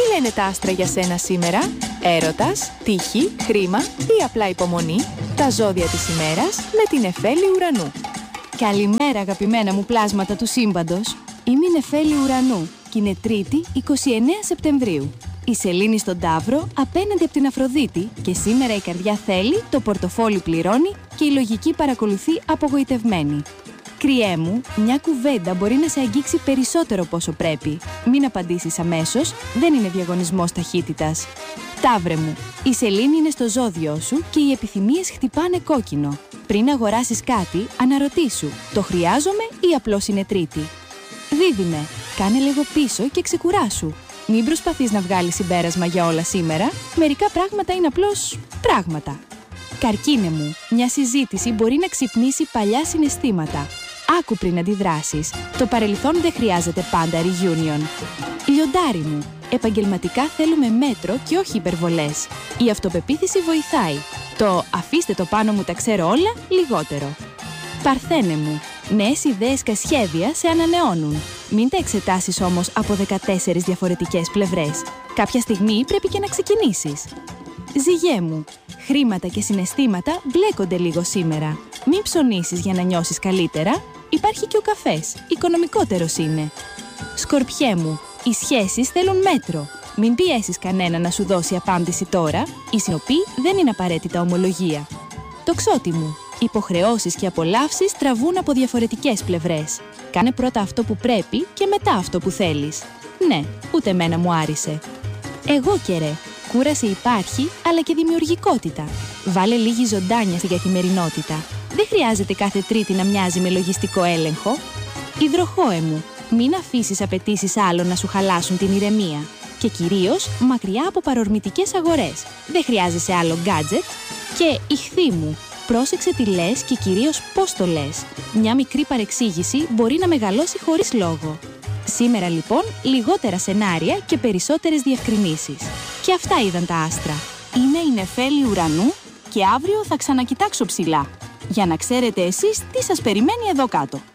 λένε τα άστρα για σένα σήμερα? Έρωτας, τύχη, χρήμα ή απλά υπομονή? Τα ζώδια της ημέρας με την Νεφέλη Ουρανού. Καλημέρα αγαπημένα μου πλάσματα του σύμπαντος. Είμαι η Νεφέλη Ουρανού και είναι Τρίτη 29 Σεπτεμβρίου. Η Σελήνη στον Ταύρο απέναντι από την Αφροδίτη και σήμερα η καρδιά θέλει, το πορτοφόλι πληρώνει και η λογική παρακολουθεί απογοητευμένη. Κριέ μου, μια κουβέντα μπορεί να σε αγγίξει περισσότερο πόσο πρέπει. Μην απαντήσεις αμέσως, δεν είναι διαγωνισμός ταχύτητας. Ταύρε μου, η Σελήνη είναι στο ζώδιό σου και οι επιθυμίες χτυπάνε κόκκινο. Πριν αγοράσεις κάτι, αναρωτήσου, το χρειάζομαι ή απλώς είναι Τρίτη? Δίδυμε, κάνε λίγο πίσω και ξεκουράσου. Μην προσπαθείς να βγάλεις συμπέρασμα για όλα σήμερα, μερικά πράγματα είναι απλώς πράγματα. Καρκίνε μου, μια συζήτηση μπορεί να ξυπνήσει παλιά συναισθήματα. Άκου πριν αντιδράσεις. Το παρελθόν δεν χρειάζεται πάντα reunion. Λιοντάρι μου, επαγγελματικά θέλουμε μέτρο και όχι υπερβολές. Η αυτοπεποίθηση βοηθάει. Το «αφήστε το πάνω μου τα ξέρω όλα» λιγότερο. Παρθένε μου, νέες ιδέες και σχέδια σε ανανεώνουν. Μην τα εξετάσεις όμως από 14 διαφορετικές πλευρές. Κάποια στιγμή πρέπει και να ξεκινήσεις. Ζυγέ μου, χρήματα και συναισθήματα μπλέκονται λίγο σήμερα. Μην ψωνίσεις για να νιώσεις καλύτερα. Υπάρχει και ο καφές, οικονομικότερος είναι. Σκορπιέ μου, οι σχέσεις θέλουν μέτρο. Μην πιέσεις κανένα να σου δώσει απάντηση τώρα. Η σιωπή δεν είναι απαραίτητα ομολογία. Τοξότη μου, υποχρεώσεις και απολαύσεις τραβούν από διαφορετικές πλευρές. Κάνε πρώτα αυτό που πρέπει και μετά αυτό που θέλεις. Ναι, ούτε εμένα μου άρεσε. Εγώ και ρε, κούραση υπάρχει, αλλά και δημιουργικότητα. Βάλε λίγη ζωντάνια στην καθημερινότητα. Δεν χρειάζεται κάθε Τρίτη να μοιάζει με λογιστικό έλεγχο. Υδροχόε μου, μην αφήσεις απαιτήσεις άλλων να σου χαλάσουν την ηρεμία. Και κυρίως μακριά από παρορμητικές αγορές. Δεν χρειάζεσαι άλλο gadget. Και ιχθύ μου, πρόσεξε τι λες και κυρίως πώς το λες. Μια μικρή παρεξήγηση μπορεί να μεγαλώσει χωρίς λόγο. Σήμερα λοιπόν λιγότερα σενάρια και περισσότερες διευκρινήσεις. Και αυτά είδαν τα άστρα. Είμαι η Νεφέλη Ουρανού και αύριο θα ξανακοιτάξω ψηλά. Για να ξέρετε εσείς τι σας περιμένει εδώ κάτω.